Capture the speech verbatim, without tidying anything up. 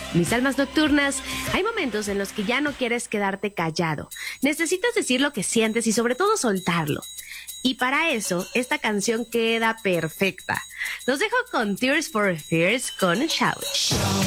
Mis almas nocturnas, hay momentos en los que ya no quieres quedarte callado. Necesitas decir lo que sientes y sobre todo soltarlo. Y para eso, esta canción queda perfecta. Los dejo con Tears for Fears con Shout.